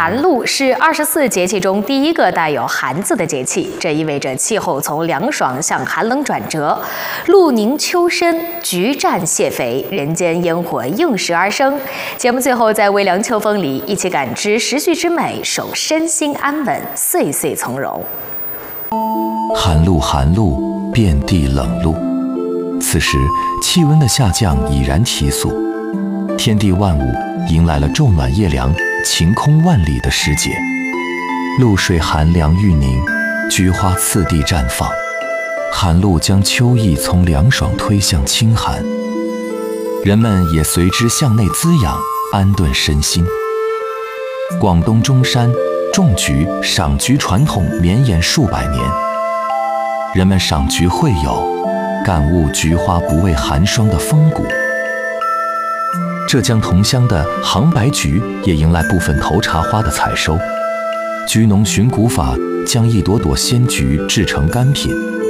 寒露是24节气中第一个带有寒字的节气，这意味着气候从凉爽向寒冷转折。露凝秋深，菊绽蟹肥，人间烟火应时而生。节目最后，在微凉秋风里，一起感知时序之美，守身心安稳，岁岁从容。 寒露，寒露，遍地冷露。此时，气温的下降已然提速，天地万物迎来了昼暖夜凉、晴空万里的时节。露水寒凉欲凝，菊花次第绽放。寒露将秋意从凉爽推向清寒，人们也随之向内滋养，安顿身心。广东中山种菊、赏菊传统绵延数百年，人们赏菊会友，感悟菊花不畏寒霜的风骨。浙江桐乡的杭白菊也迎来部分头茶花的采收，菊农寻古法，将一朵朵鲜菊制成干品，